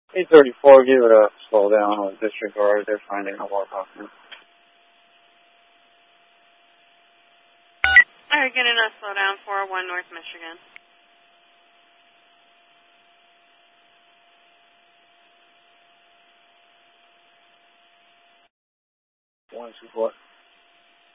834, give it a slow down or disregard. They're finding a war happening. Alright, getting a slow down 401 North Michigan. 124.